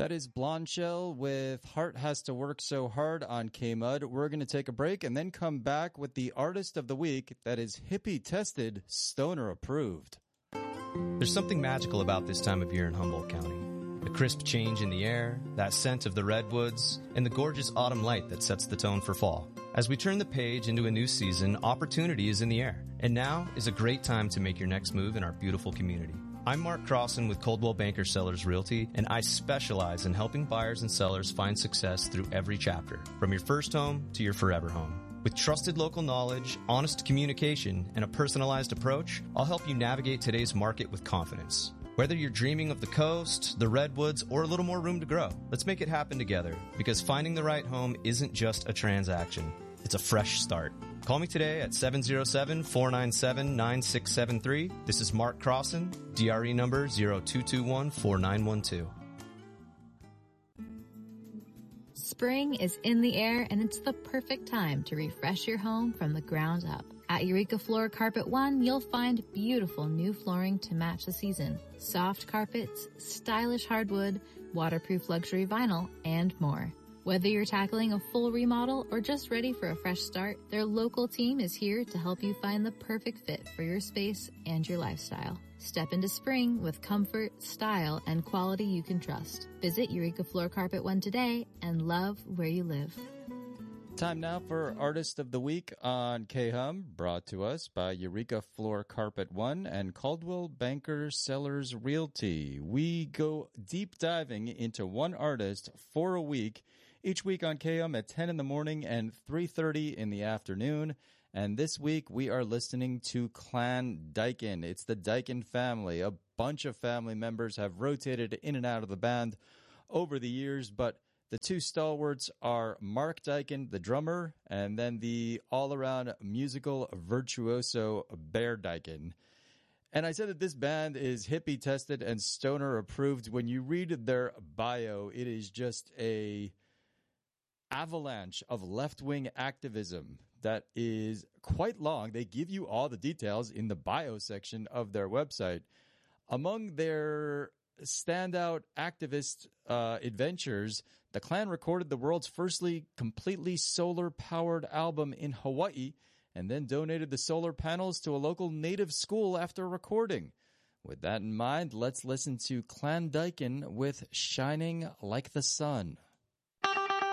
That is Blonde Shell with Heart Has to Work So Hard on K-Mud. We're going to take a break and then come back with the Artist of the Week that is hippie-tested, stoner-approved. There's something magical about this time of year in Humboldt County. The crisp change in the air, that scent of the redwoods, and the gorgeous autumn light that sets the tone for fall. As we turn the page into a new season, opportunity is in the air. And now is a great time to make your next move in our beautiful community. I'm Mark Crossan with Coldwell Banker Sellers Realty, and I specialize in helping buyers and sellers find success through every chapter, from your first home to your forever home. With trusted local knowledge, honest communication, and a personalized approach, I'll help you navigate today's market with confidence. Whether you're dreaming of the coast, the redwoods, or a little more room to grow, let's make it happen together, because finding the right home isn't just a transaction. It's a fresh start. Call me today at 707-497-9673. This is Mark Crossan, DRE number 0221-4912. Spring is in the air, and it's the perfect time to refresh your home from the ground up. At Eureka Floor Carpet One, you'll find beautiful new flooring to match the season, soft carpets, stylish hardwood, waterproof luxury vinyl, and more. Whether you're tackling a full remodel or just ready for a fresh start, their local team is here to help you find the perfect fit for your space and your lifestyle. Step into spring with comfort, style, and quality you can trust. Visit Eureka Floor Carpet One today and love where you live. Time now for Artist of the Week on K-Hum, brought to us by Eureka Floor Carpet One and Coldwell Banker Sellers Realty. We go deep diving into one artist for a week, each week on K-Hum at 10 in the morning and 3:30 in the afternoon. And this week we are listening to Clan Dyken. It's the Dyken family. A bunch of family members have rotated in and out of the band over the years, but the two stalwarts are Mark Dyken, the drummer, and then the all-around musical virtuoso Bear Dyken. And I said that this band is hippie-tested and stoner-approved. When you read their bio, it is just a avalanche of left-wing activism that is quite long. They give you all the details in the bio section of their website. Among their standout activist adventures, the Clan recorded the world's firstly completely solar-powered album in Hawaii and then donated the solar panels to a local native school after recording. With that in mind, let's listen to Clan Dyken with Shining Like the Sun.